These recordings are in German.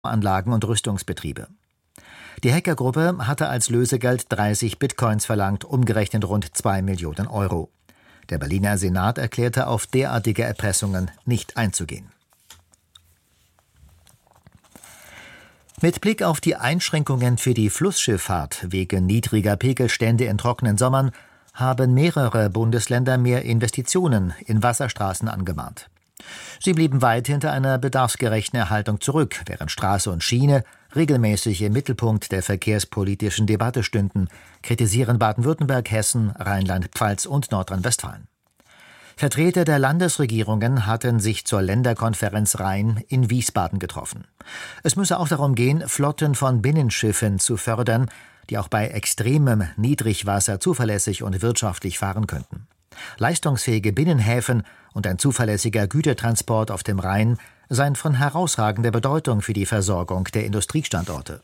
Anlagen und Rüstungsbetriebe. Die Hackergruppe hatte als Lösegeld 30 Bitcoins verlangt, umgerechnet rund 2 Millionen Euro. Der Berliner Senat erklärte, auf derartige Erpressungen nicht einzugehen. Mit Blick auf die Einschränkungen für die Flussschifffahrt wegen niedriger Pegelstände in trockenen Sommern haben mehrere Bundesländer mehr Investitionen in Wasserstraßen angemahnt. Sie blieben weit hinter einer bedarfsgerechten Erhaltung zurück, während Straße und Schiene regelmäßig im Mittelpunkt der verkehrspolitischen Debatte stünden, kritisieren Baden-Württemberg, Hessen, Rheinland-Pfalz und Nordrhein-Westfalen. Vertreter der Landesregierungen hatten sich zur Länderkonferenz Rhein in Wiesbaden getroffen. Es müsse auch darum gehen, Flotten von Binnenschiffen zu fördern, die auch bei extremem Niedrigwasser zuverlässig und wirtschaftlich fahren könnten. Leistungsfähige Binnenhäfen und ein zuverlässiger Gütertransport auf dem Rhein seien von herausragender Bedeutung für die Versorgung der Industriestandorte.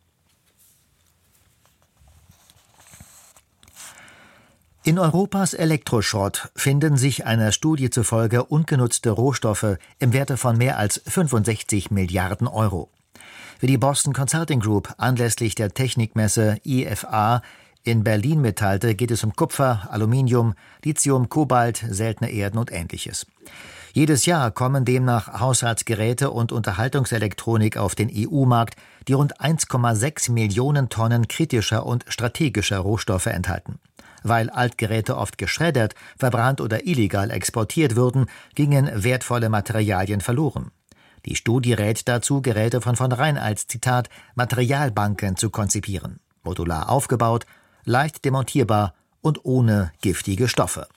In Europas Elektroschrott finden sich einer Studie zufolge ungenutzte Rohstoffe im Werte von mehr als 65 Milliarden Euro. Wie die Boston Consulting Group anlässlich der Technikmesse IFA in Berlin mitteilte, geht es um Kupfer, Aluminium, Lithium, Kobalt, seltene Erden und Ähnliches. Jedes Jahr kommen demnach Haushaltsgeräte und Unterhaltungselektronik auf den EU-Markt, die rund 1,6 Millionen Tonnen kritischer und strategischer Rohstoffe enthalten. Weil Altgeräte oft geschreddert, verbrannt oder illegal exportiert wurden, gingen wertvolle Materialien verloren. Die Studie rät dazu, Geräte von vornherein als, Zitat, Materialbanken zu konzipieren. Modular aufgebaut, leicht demontierbar und ohne giftige Stoffe.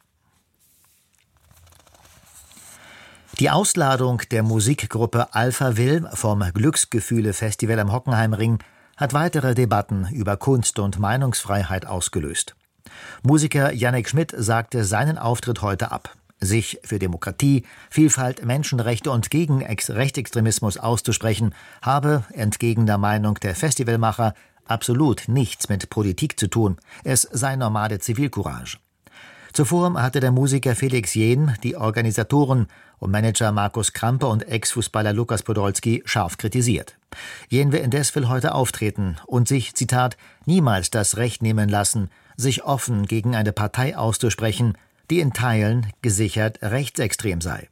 Die Ausladung der Musikgruppe Alphaville vom Glücksgefühle-Festival am Hockenheimring hat weitere Debatten über Kunst und Meinungsfreiheit ausgelöst. Musiker Yannick Schmidt sagte seinen Auftritt heute ab. Sich für Demokratie, Vielfalt, Menschenrechte und gegen Rechtsextremismus auszusprechen, habe, entgegen der Meinung der Festivalmacher, absolut nichts mit Politik zu tun. Es sei normale Zivilcourage. Zuvor hatte der Musiker Felix Jähn die Organisatoren und Manager Markus Krampe und Ex-Fußballer Lukas Podolski scharf kritisiert. Jähn will heute auftreten und sich, Zitat, niemals das Recht nehmen lassen, sich offen gegen eine Partei auszusprechen, die in Teilen gesichert rechtsextrem sei.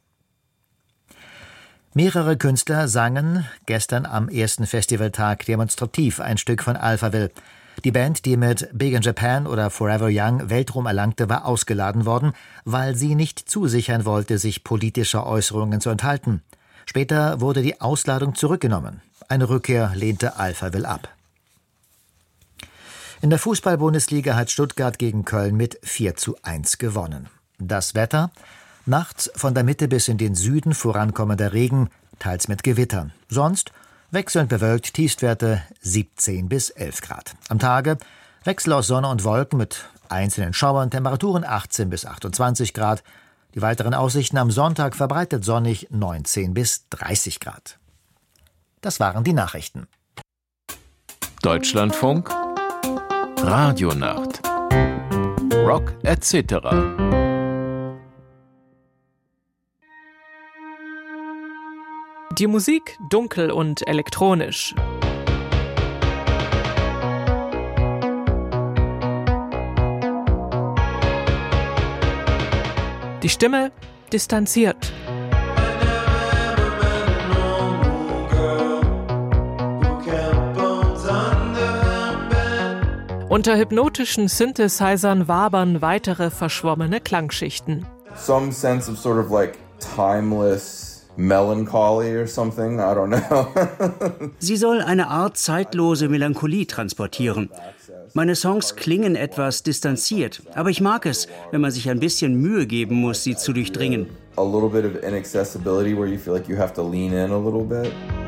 Mehrere Künstler sangen gestern am ersten Festivaltag demonstrativ ein Stück von Alphaville. Die Band, die mit Big in Japan oder Forever Young Weltruhm erlangte, war ausgeladen worden, weil sie nicht zusichern wollte, sich politischer Äußerungen zu enthalten. Später wurde die Ausladung zurückgenommen. Eine Rückkehr lehnte Alphaville ab. In der Fußball-Bundesliga hat Stuttgart gegen Köln mit 4:1 gewonnen. Das Wetter: nachts von der Mitte bis in den Süden vorankommender Regen, teils mit Gewittern. Sonst wechselnd bewölkt, Tiefstwerte 17 bis 11 Grad. Am Tage Wechsel aus Sonne und Wolken mit einzelnen Schauern, Temperaturen 18 bis 28 Grad. Die weiteren Aussichten am Sonntag verbreitet sonnig 19 bis 30 Grad. Das waren die Nachrichten. Deutschlandfunk Radionacht Rock etc. Die Musik dunkel und elektronisch. Die Stimme distanziert. Unter hypnotischen Synthesizern wabern weitere verschwommene Klangschichten. Some sense of sort of like timeless melancholy or something, I don't know. Sie soll eine Art zeitlose Melancholie transportieren. Meine Songs klingen etwas distanziert, aber ich mag es, wenn man sich ein bisschen Mühe geben muss, sie zu durchdringen. A little bit of inaccessibility where you feel like you have to lean in a little bit.